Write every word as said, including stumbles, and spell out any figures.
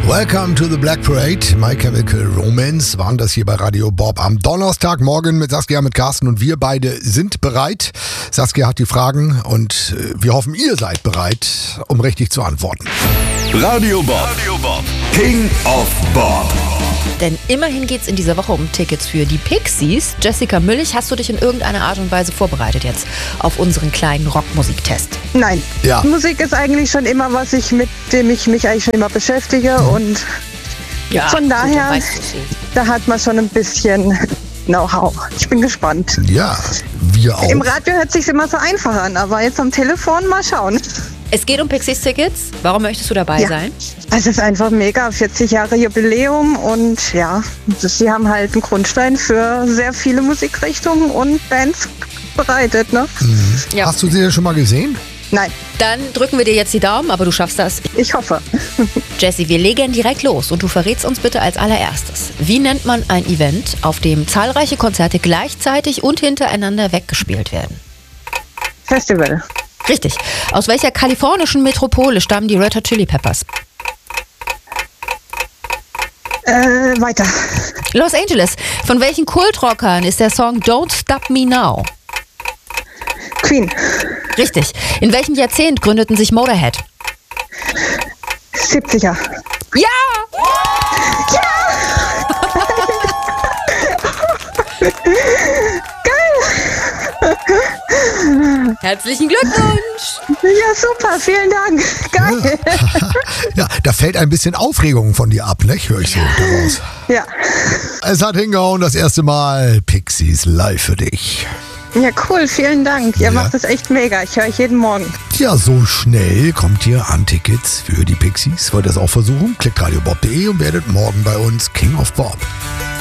Welcome to the Black Parade. My Chemical Romance waren das hier bei Radio Bob am Donnerstagmorgen mit Saskia, mit Carsten und wir beide sind bereit. Saskia hat die Fragen und wir hoffen, ihr seid bereit, um richtig zu antworten. Radio Bob, Radio Bob. King of Bob. Denn immerhin geht es in dieser Woche um Tickets für die Pixies. Jessica Müllich, hast du dich in irgendeiner Art und Weise vorbereitet jetzt auf unseren kleinen Rockmusiktest? Nein. Ja. Musik ist eigentlich schon immer was, ich, mit dem ich mich eigentlich schon immer beschäftige. Und Ja, von gut, dann daher, weißt du's eh. da hat man schon ein bisschen Know-how. Ich bin gespannt. Ja, wir auch. Im Radio hört sich immer so einfach an, aber jetzt am Telefon mal schauen. Es geht um Pixies-Tickets. Warum möchtest du dabei Ja. sein? Es ist einfach mega, vierzig Jahre Jubiläum und ja, sie haben halt einen Grundstein für sehr viele Musikrichtungen und Bands bereitet, ne? Ja. Hast du sie denn schon mal gesehen? Nein, Dann drücken wir dir jetzt die Daumen, aber du schaffst das. ich hoffe. Jessie, wir legen direkt los und du verrätst uns bitte als allererstes. Wie nennt man ein Event, auf dem zahlreiche Konzerte gleichzeitig und hintereinander weggespielt werden? Festival. Richtig. Aus welcher kalifornischen Metropole stammen die Red Hot Chili Peppers? Äh, weiter. Los Angeles. Von welchen Kultrockern ist der Song Don't Stop Me Now? Queen. Richtig. In welchem Jahrzehnt gründeten sich Motorhead? siebziger. Ja! Herzlichen Glückwunsch! Ja, super, vielen Dank. Geil. Ja, da fällt ein bisschen Aufregung von dir ab, ne? Höre ich so daraus. Ja. Es hat hingehauen, das erste Mal Pixies live für dich. Ja, cool, vielen Dank. Ihr Ja. macht das echt mega. Ich höre euch jeden Morgen. Ja, so schnell kommt ihr an Tickets für die Pixies. Wollt ihr es auch versuchen? Klickt radiobob punkt de und werdet morgen bei uns King of Bob.